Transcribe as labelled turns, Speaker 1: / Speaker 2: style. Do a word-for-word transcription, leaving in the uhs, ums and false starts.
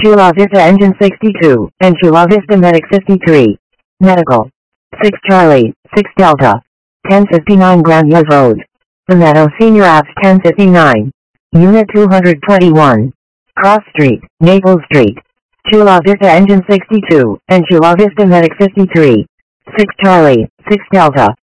Speaker 1: Chula Vista Engine sixty-two, and Chula Vista Medic fifty-three. Medical. six Charlie, six Delta. ten fifty-nine Grand Yard Road. The Meadow Senior Apps ten fifty-nine. Unit two hundred twenty-one. Cross Street, Maple Street. Chula Vista Engine sixty-two, and Chula Vista Medic fifty-three. six Charlie, six Delta.